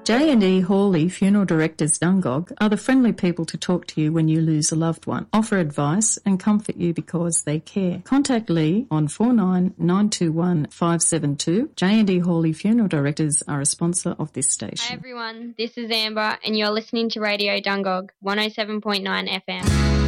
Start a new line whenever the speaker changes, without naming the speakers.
J&E Hawley Funeral Directors Dungog are the friendly people to talk to you when you lose a loved one, offer advice and comfort you because they care. Contact Lee on 49921572. 572. J&E Hawley Funeral Directors are a sponsor of this station.
Hi everyone, this is Amber and you're listening to Radio Dungog 107.9 FM.